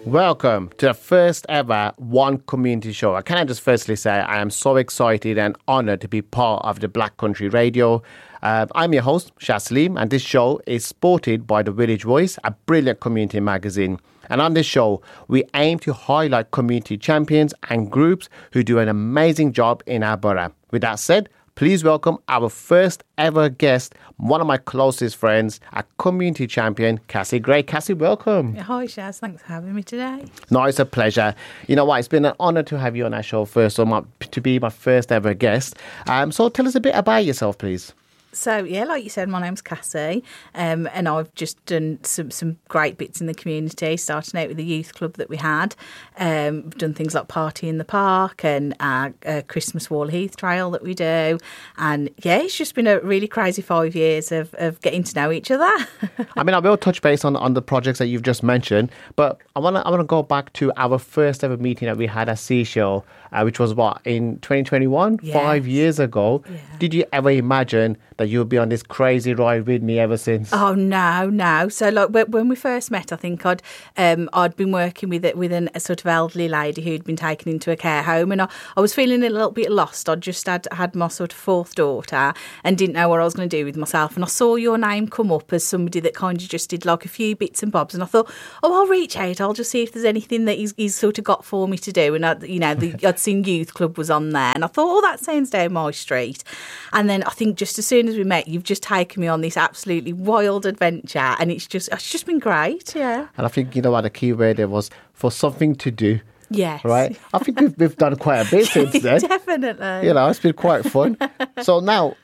Welcome to the first ever One Community Show. Can I just firstly say I am so excited and honoured to be part of the Black Country Radio. I'm your host, Shah Salim, and this show is supported by The Village Voice, a brilliant community magazine. And on this show, we aim to highlight community champions and groups who do an amazing job in our borough. With that said, please welcome our first ever guest, one of my closest friends, a community champion, Cassie Gray. Cassie, welcome. Hi, Shaz. Thanks for having me today. No, it's a pleasure. You know what? It's been an honour to have you on our show first, to be my first ever guest. So tell us a bit about yourself, please. So, yeah, like you said, my name's Cassie, and I've just done some great bits in the community, starting out with the youth club that we had. We've done things like Party in the Park and our Christmas Wall Heath Trail that we do. And, yeah, it's just been a really crazy 5 years of getting to know each other. I mean, I will touch base on the projects that you've just mentioned, but I want to go back to our first ever meeting that we had at Seashell, which was, in 2021? Yeah. 5 years ago. Yeah. Did you ever imagine that you'll be on this crazy ride with me ever since? Oh, no. So, like, when we first met, I think I'd been working with a sort of elderly lady who'd been taken into a care home, and I was feeling a little bit lost. I'd just had my sort of fourth daughter and didn't know what I was going to do with myself. And I saw your name come up as somebody that kind of just did like a few bits and bobs. And I thought, I'll reach out. I'll just see if there's anything that he's sort of got for me to do. And I'd seen Youth Club was on there, and I thought, that sounds down my street. And then I think just as soon as we met, you've just taken me on this absolutely wild adventure, and it's just been great. Yeah. And I think, you know what, the key word there was for something to do. Yes. Right? I think we've done quite a bit since then. Definitely. It's been quite fun. So now,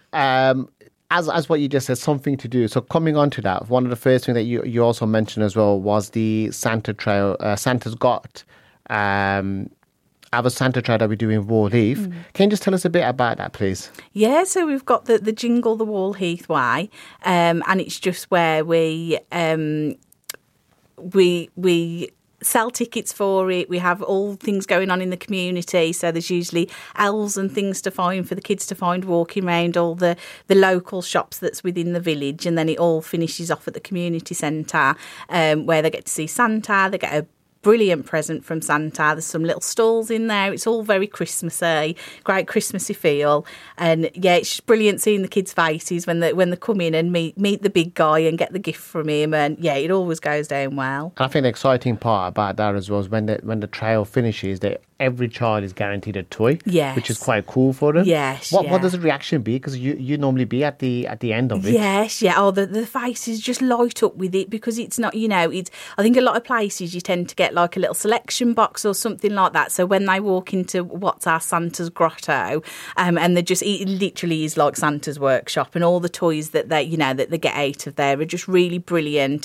as what you just said, something to do. So coming on to that, one of the first things that you also mentioned as well was the Santa Trail. Santa's got our Santa Trail that we do in Wall Heath. Can you just tell us a bit about that, please? Yeah, so we've got the Jingle the Wall Heath Way, and it's just where we sell tickets for it. We have all things going on in the community. So there's usually elves and things to find for the kids to find walking around all the local shops that's within the village. And then it all finishes off at the community centre, where they get to see Santa. They get a brilliant present from Santa. There's some little stalls in there. It's all very Christmassy, great Christmassy feel. And yeah, it's just brilliant seeing the kids' faces when they come in and meet the big guy and get the gift from him. And yeah, it always goes down well. I think the exciting part about that as well is when the trail finishes, every child is guaranteed a toy, yes, which is quite cool for them. Yes. What does the reaction be? Because you normally be at the end of it. Yes, yeah. Oh, the faces just light up with it, because it's not, it's. I think a lot of places you tend to get like a little selection box or something like that. So when they walk into what's our Santa's Grotto, and it literally is like Santa's workshop, and all the toys that they get out of there are just really brilliant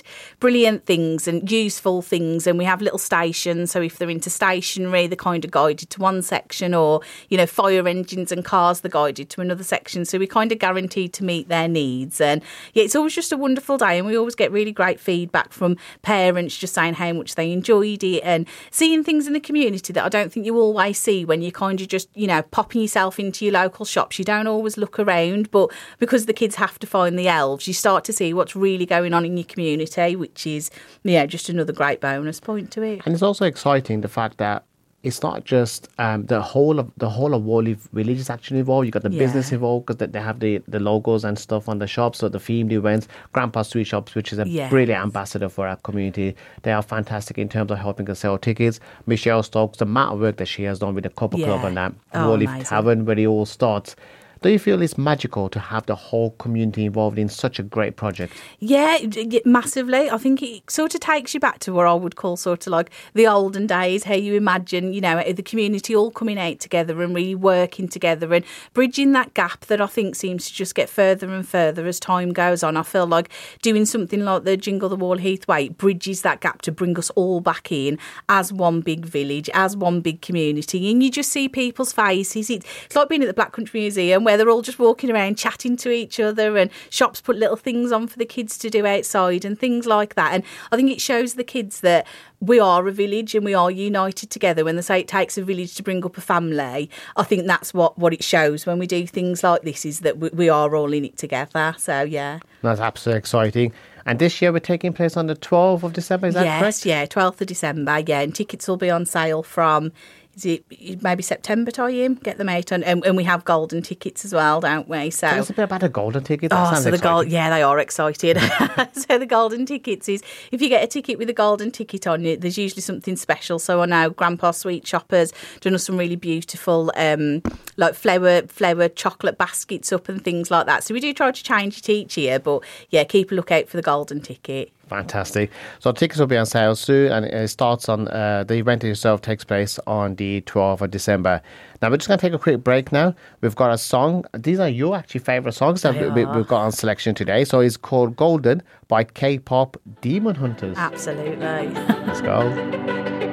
things and useful things. And we have little stations, so if they're into stationery, they're kind of guided to one section, or fire engines and cars, they're guided to another section. So we're kind of guaranteed to meet their needs. And yeah, it's always just a wonderful day, and we always get really great feedback from parents just saying how much they enjoyed it, and seeing things in the community that I don't think you always see when you kind of just popping yourself into your local shops. You don't always look around, but because the kids have to find the elves, you start to see what's really going on in your community, which is just another great bonus point to it. And it's also exciting the fact that it's not just the whole of Wall Heath Village is actually involved. You got the business involved, because they have the logos and stuff on the shops, so the themed events. Grandpa's Sweet Shops, which is a brilliant ambassador for our community. They are fantastic in terms of helping us sell tickets. Michelle Stokes, the amount of work that she has done with the Copper Club and that Wall Heath Tavern, where it all starts. Do you feel it's magical to have the whole community involved in such a great project? Yeah, massively. I think it sort of takes you back to what I would call sort of like the olden days, how you imagine, the community all coming out together and really working together and bridging that gap that I think seems to just get further and further as time goes on. I feel like doing something like the Jingle the Wall Heath Way bridges that gap to bring us all back in as one big village, as one big community. And you just see people's faces. It's like being at the Black Country Museum, where they're all just walking around chatting to each other, and shops put little things on for the kids to do outside and things like that. And I think it shows the kids that we are a village and we are united together. When they say it takes a village to bring up a family, I think that's what it shows when we do things like this, is that we are all in it together. So, yeah. That's absolutely exciting. And this year we're taking place on the 12th of December, is that correct? Yes, 12th of December, and tickets will be on sale from, is it maybe September time? Get them out. And we have golden tickets as well, don't we? So Tell us a bit about the golden tickets. That sounds exciting. They are excited. So the golden tickets is, if you get a ticket with a golden ticket on it, there's usually something special. So I know Grandpa Sweet Shopper's done us some really beautiful like flower chocolate baskets up and things like that. So we do try to change it each year, but keep a lookout for the golden ticket. Fantastic. So tickets will be on sale soon, and it starts on the event itself takes place on the 12th of December. Now we're just going to take a quick break now. We've got a song. These are your actually favourite songs that we've got on selection today. So it's called Golden by K-pop Demon Hunters. Absolutely. Let's go.